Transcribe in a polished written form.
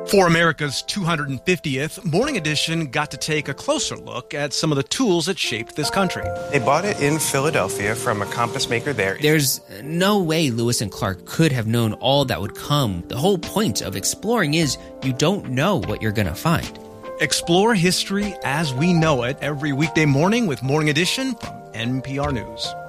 For America's 250th, Morning Edition got to take a closer look at some of the tools that shaped this country. They bought it in Philadelphia from a compass maker there. There's no way Lewis and Clark could have known all that would come. The whole point of exploring is you don't know what you're going to find. Explore history as we know it every weekday morning with Morning Edition from NPR News.